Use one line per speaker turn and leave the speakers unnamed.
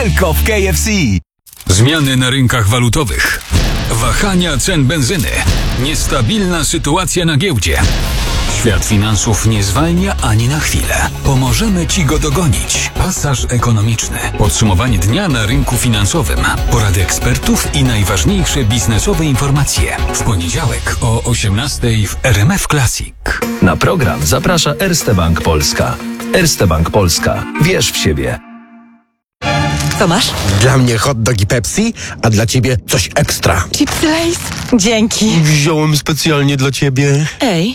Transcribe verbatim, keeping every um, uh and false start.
tylko w K F C.
Zmiany na rynkach walutowych, wahania cen benzyny, niestabilna sytuacja na giełdzie. Świat finansów nie zwalnia ani na chwilę. Pomożemy Ci go dogonić. Pasaż ekonomiczny. Podsumowanie dnia na rynku finansowym. Porady ekspertów i najważniejsze biznesowe informacje. W poniedziałek o osiemnastej w R M F Classic.
Na program zaprasza Erste Bank Polska. Erste Bank Polska. Wierz w siebie.
Co masz?
Dla mnie hot dog i Pepsi, a dla ciebie coś ekstra.
Chipsy Lay's? Dzięki.
Wziąłem specjalnie dla ciebie.
Ej,